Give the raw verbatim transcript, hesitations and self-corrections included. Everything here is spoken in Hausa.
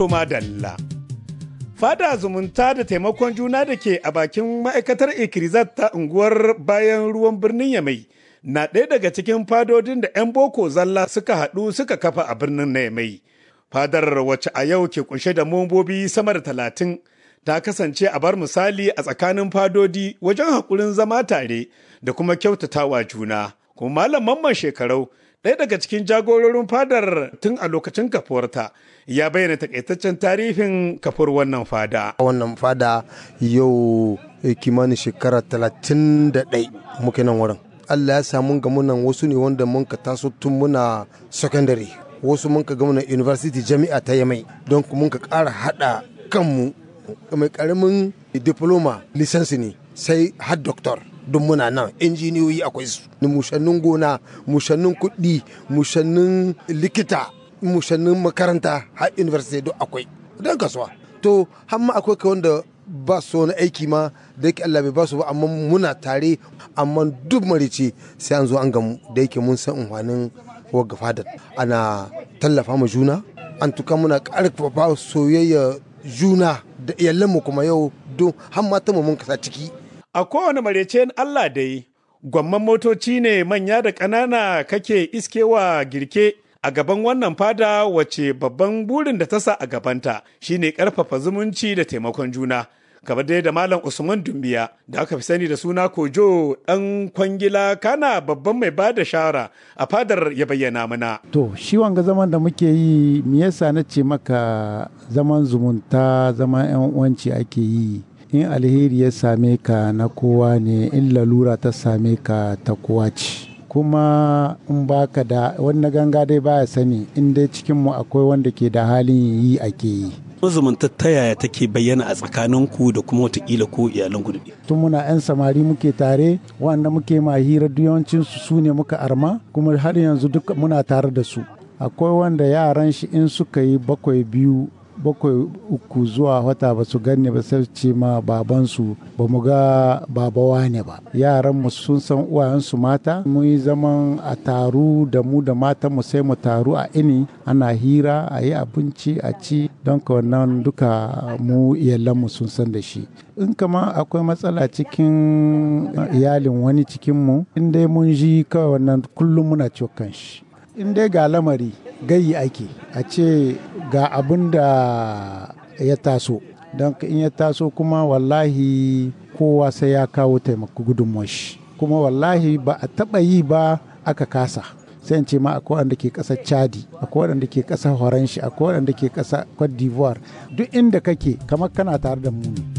To madalla. Fada zumunta da taimakon juna da ke a bakin ma'aikatar Ikirizat ta unguwar bayan ruwan birnin Yamai na ɗaya daga cikin fadodin da 'yan boko zalla suka haɗu suka kafa a birnin na Yamai. Fadar wacce a yau ke kunshe da mambobi sama da talatin ta kasance a bar misali a tsakanin fadodi wajen haƙurin zama tare da kuma kyautatawa juna. Kuma Malam Mamman Shekarau, ɗaya daga cikin jagororin fadar tun a lokacin kafuwarta, ya bayyana takaitaccen tarihin kafur wannan fada. Wannan fada yau kimanin shekara talatin da ɗai muke nan wurin. Allah ya samu gamu nan wasu ne wanda mun ka taso tun muna secondary, wasu mun ka gamu na university jami'a ta Yamai, don mun ka ƙara haɗa kanmu mai ƙaramin diploma lisansi ne sai har doctor. Don muna nan injiniyoyi akwai su mushannin gona, mushannin kuɗi, mushannin likita, mushannin makaranta har university duk akwai don kasuwa. To hamma akwai ka wanda ba su wani aiki ma da yake Allah bai ba su ba, amma muna tare, amma duk marice sai an zo an gamu da yake mun san unhwanin wagga fadar ana tallafa ma juna, an tuka muna ƙarfafa soyayya juna da iyalanmu kuma yau don har mata mu mun kasa ciki. A kowane marecen Allah dai, gwamman motoci ne manya da ƙanana kake iskewa girke a gaban wannan fada wacce babban burin da ta sa a gabanta shine ƙarfafa zumunci da taimakon juna. Kamar dai da Malam Usman Dumbiya da aka fi sani da suna Kojo ɗan kwangila kana babban mai ba da shawara a fadar ya bayyana mana. To, shi wanga zaman da muke yi, me yasa na ce maka zaman zumunta, zaman 'yan uwanci ake yi. In alheri ya same ka na kowa ne, in lalura ta same ka ta kowa ce. Kuma in baka da wani ganga dai baya sani, in dai cikinmu akwai wanda ke da halin yi ake yi. Zumunta ta yaya take bayyana a tsakaninku da kuma watakila ko iyalanku? Tun muna 'yan samari muke tare, wanda muke ma hira yawancinsu su ne muka arma, kuma har yanzu duka muna tare da su. Akwai wanda yaran shi in suka yi bakwai biyu bakwai uku zuwa wata ba su ganni ba, sai ce ma babansu ba mu ga babawa ne ba. Yaran mu sun san uwayensu mata, mun yi zaman a taru da mu da matan mu, sai mu taru a ini ana hira, a yi abinci a ci, don ka wannan duka mu iyalan mu sun san da shi. In kama akwai matsala cikin iyalin wani cikin mu, in dai mun ji kawai wannan kullum muna ciwo kan shi. In dai ga lamari gayi ake a ce ga abin da ya taso, don in ya taso kuma wallahi kowa sai ya kawo taimako gudunmuwar shi, kuma wallahi ba a taɓa yi ba aka kasa. Sai in ce ma akwai wanda ke ƙasar Chadi, akwai wanda ke ƙasar Horanshi, akwai wanda ke ƙasar Cote d'Ivoire, duk inda kake kamar kana tare da mu ne.